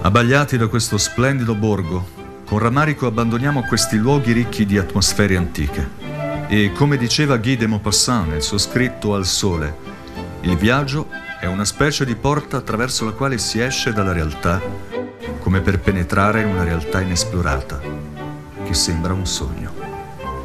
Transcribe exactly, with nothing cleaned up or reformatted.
Abbagliati da questo splendido borgo, con rammarico abbandoniamo questi luoghi ricchi di atmosfere antiche. E come diceva Guy de Maupassant nel suo scritto Al Sole, il viaggio è una specie di porta attraverso la quale si esce dalla realtà, come per penetrare in una realtà inesplorata, che sembra un sogno.